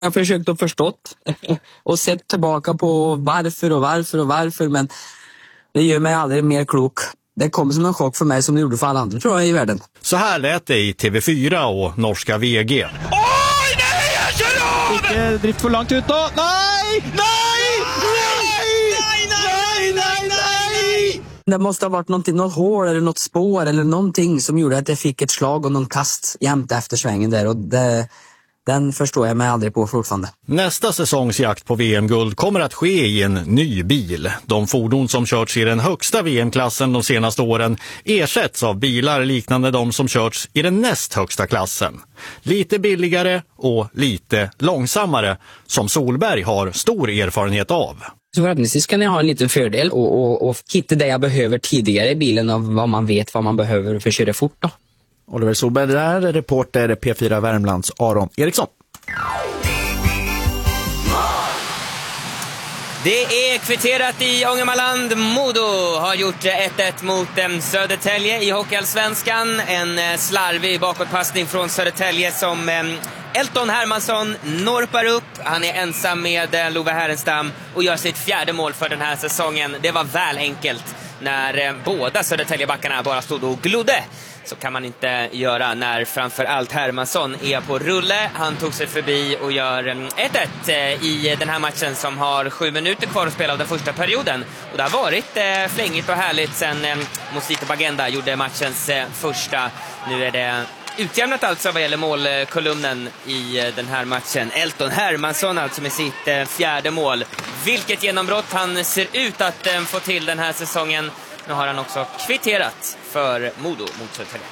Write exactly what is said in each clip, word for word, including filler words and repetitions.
Jag har försökt att förstått och sett tillbaka på varför och varför och varför, men det gör mig aldrig mer klok. Det kommer som en chock för mig som det gjorde för alla andra, tror jag, i världen. Så här lät det i T V fyra och norska V G. Oj, nej, jag kör av! Ikke drift för långt ut då. Nej! Nej! Nej, nej, nej, nej! Det måste ha varit någonting, något hål eller något spår eller någonting som gjorde att jag fick ett slag och någon kast jämt efter svängen där, och det... Den förstår jag mig aldrig på fortfarande. Nästa säsongs jakt på V M-guld kommer att ske i en ny bil. De fordon som körts i den högsta V M-klassen de senaste åren ersätts av bilar liknande de som körts i den näst högsta klassen. Lite billigare och lite långsammare, som Solberg har stor erfarenhet av. Så förhoppningsvis kan jag ha en liten fördel och, och, och hitta det jag behöver tidigare i bilen av vad man vet vad man behöver för att köra fort då. Oliver Solberg där, reporter P fyra Värmlands Aron Eriksson. Det är kvitterat i Ångermanland. Modo har gjort ett ett mot Södertälje i Hockeyallsvenskan. En slarvig bakåtpassning från Södertälje som Elton Hermansson norpar upp. Han är ensam med Love Härenstam och gör sitt fjärde mål för den här säsongen. Det var väl enkelt när båda Södertäljebackarna bara stod och glodde. Så kan man inte göra när framförallt Hermansson är på rulle. Han tog sig förbi och gör ett ett i den här matchen som har sju minuter kvar att spela av den första perioden. Och det har varit flängigt och härligt sen Mosito Bagenda gjorde matchens första. Nu är det utjämnat alltså vad gäller målkolumnen i den här matchen. Elton Hermansson alltså med sitt fjärde mål. Vilket genombrott han ser ut att få till den här säsongen. Nu har han också kvitterat för Modo mot Södertälje.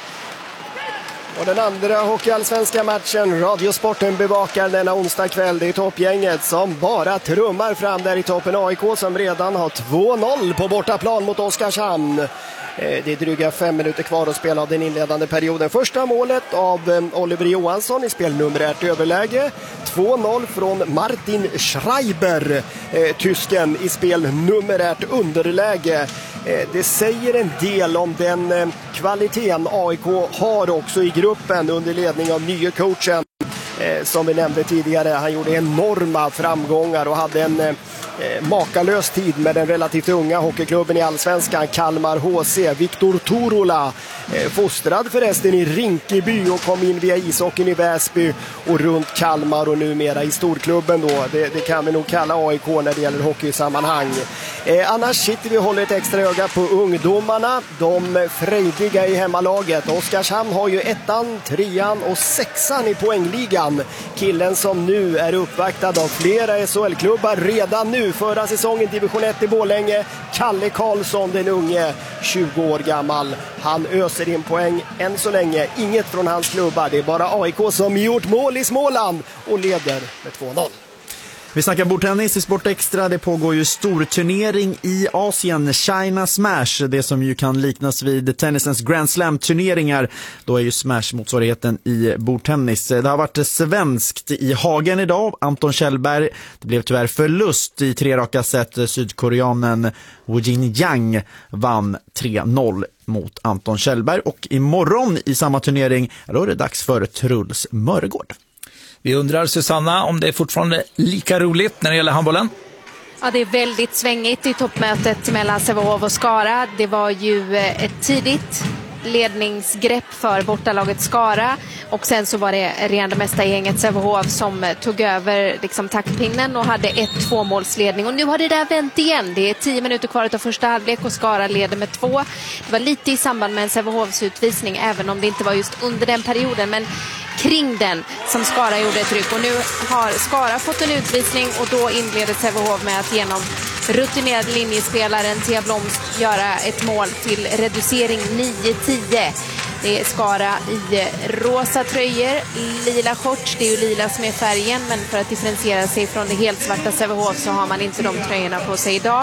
Och den andra hockeyallsvenska matchen, Radiosporten bevakar denna onsdag kväll. Det är toppgänget som bara trummar fram där i toppen. A I K som redan har två noll på bortaplan mot Oskarshamn. Det är dryga fem minuter kvar att spela av den inledande perioden. Första målet av Oliver Johansson i spelnumerärt överläge. två noll från Martin Schreiber, eh, tysken, i spelnumerärt underläge. Eh, det säger en del om den eh, kvaliteten A I K har också i gruppen under ledning av nya coachen. Eh, som vi nämnde tidigare, han gjorde enorma framgångar och hade en eh, makalös tid med den relativt unga hockeyklubben i Allsvenskan, Kalmar H C. Viktor Turola, eh, fostrad förresten i Rinkeby och kom in via ishockeyn i Väsby och runt Kalmar och numera i storklubben då. Det, det kan vi nog kalla A I K när det gäller hockeysammanhang. Eh, annars sitter vi och håller ett extra öga på ungdomarna, de frejdiga i hemmalaget. Oskarshamn har ju ettan, trean och sexan i poängligan. Killen som nu är uppvaktad av flera S H L-klubbar redan nu. Förra säsongen division ett i Borlänge, Kalle Karlsson, den unge, tjugo år gammal. Han öser in poäng än så länge. Inget från hans klubbar. Det är bara A I K som gjort mål i Småland och leder med två noll. Vi snackar bordtennis i Sport Extra. Det pågår ju stor turnering i Asien, China Smash, det som ju kan liknas vid tennisens Grand Slam-turneringar. Då är ju Smash motsvarigheten i bordtennis. Det har varit svenskt i Hagen idag, Anton Kjellberg. Det blev tyvärr förlust i tre raka set. Sydkoreanen Woo Jin Yang vann tre noll mot Anton Kjellberg. Och imorgon i samma turnering, då är det dags för Truls Mörgård. Vi undrar, Susanna, om det är fortfarande lika roligt när det gäller handbollen? Ja, det är väldigt svängigt i toppmötet mellan Sävehof och Skara. Det var ju ett tidigt ledningsgrepp för bortalaget Skara och sen så var det regerande mästargänget Sävehof som tog över liksom taktpinnen och hade ett tvåmålsledning, och nu har det där vänt igen. Det är tio minuter kvar av första halvlek och Skara leder med två. Det var lite i samband med en Sävehofs utvisning, även om det inte var just under den perioden, men kring den som Skara gjorde ett ryck, och nu har Skara fått en utvisning och då inleder Sävehof med att genom rutinerad linjespelaren Thea Blomst göra ett mål till reducering nio tio. Det är Skara i rosa tröjor, lila shorts, det är ju lila som är färgen, men för att differentiera sig från det helt svarta Sävehof så har man inte de tröjorna på sig idag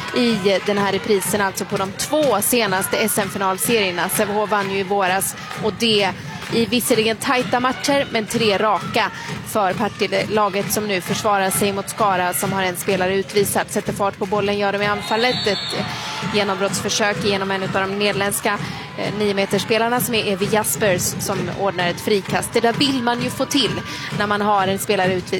i den här reprisen, alltså på de två senaste S M-finalserierna. Sävehof vann ju i våras, och det i visserligen tajta matcher, men tre raka för Partille-laget som nu försvarar sig mot Skara som har en spelare utvisat. Sätter fart på bollen, gör de i anfallet. Ett genombrottsförsök genom en av de nederländska eh, nio-meterspelarna som är Evi Jaspers som ordnar ett frikast. Det där vill man ju få till när man har en spelare ut,